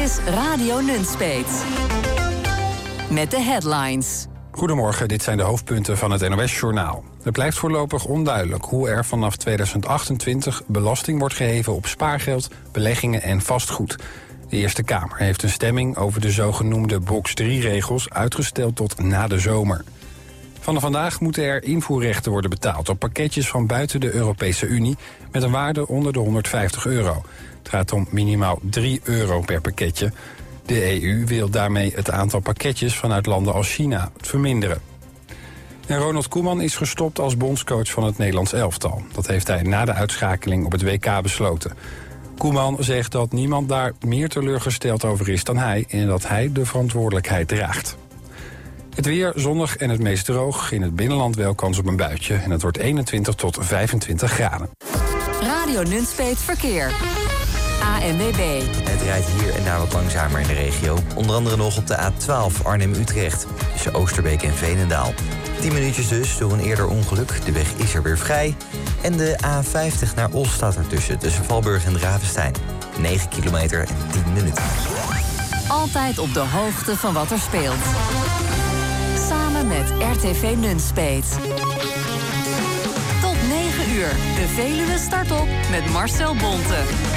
is Radio Nunspeet. Met de headlines. Goedemorgen, dit zijn de hoofdpunten van het NOS-journaal. Het blijft voorlopig onduidelijk hoe er vanaf 2028 belasting wordt geheven op spaargeld, beleggingen en vastgoed. De Eerste Kamer heeft een stemming over de zogenoemde box 3-regels uitgesteld tot na de zomer. Vanaf vandaag moeten er invoerrechten worden betaald op pakketjes van buiten de Europese Unie met een waarde onder de €150. Het gaat om minimaal €3 per pakketje. De EU wil daarmee het aantal pakketjes vanuit landen als China verminderen. En Ronald Koeman is gestopt als bondscoach van het Nederlands elftal. Dat heeft hij na de uitschakeling op het WK besloten. Koeman zegt dat niemand daar meer teleurgesteld over is dan hij en dat hij de verantwoordelijkheid draagt. Het weer zonnig en het meest droog. In het binnenland wel kans op een buitje. En het wordt 21 tot 25 graden. Radio Nunspeet Verkeer. ANWB. Het rijdt hier en daar wat langzamer in de regio. Onder andere nog op de A12 Arnhem-Utrecht. Tussen Oosterbeek en Veenendaal. 10 minuutjes dus door een eerder ongeluk. De weg is er weer vrij. En de A50 naar Os staat ertussen. Tussen Valburg en Ravenstein. 9 kilometer en 10 minuten. Altijd op de hoogte van wat er speelt. Samen met RTV Nunspeet. Tot 9 uur. De Veluwe start op met Marcel Bonte.